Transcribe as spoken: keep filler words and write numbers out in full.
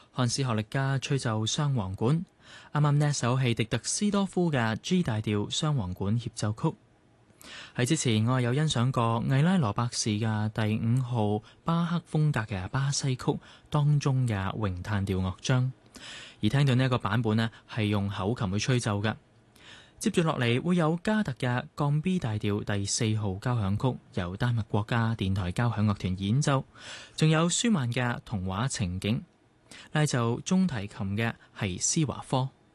漢斯學力加吹奏雙簧管。啱啱呢一首係狄特斯多夫嘅 G 大調雙簧管協奏曲。喺之前我係有欣賞過魏拉羅伯士嘅第五號巴克風格嘅巴西曲當中嘅詠嘆調樂章，而聽到呢一個版本呢係用口琴去吹奏嘅。接住落嚟會有加特嘅降 B 大調第四號交響曲，由丹麥國家電台交響樂團演奏，仲有舒曼嘅童話情景，拉奏中提琴嘅係施華科。